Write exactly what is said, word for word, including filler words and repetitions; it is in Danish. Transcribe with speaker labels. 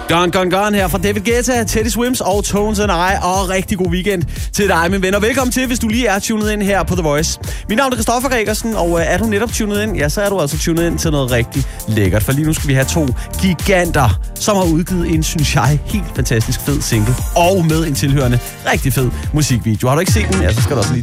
Speaker 1: Gone, gone, gone her fra David Guetta, Teddy Swims og Tones and I. Og rigtig god weekend til dig, min ven. Og velkommen til, hvis du lige er tunet ind her på The Voice. Mit navn er Christoffer Gregersen, og er du netop tunet ind, ja, så er du altså tunet ind til noget rigtig lækkert. For lige nu skal vi have to giganter, som har udgivet en, synes jeg, helt fantastisk fed single. Og med en tilhørende rigtig fed musikvideo. Har du ikke set den? Ja, så skal du også lige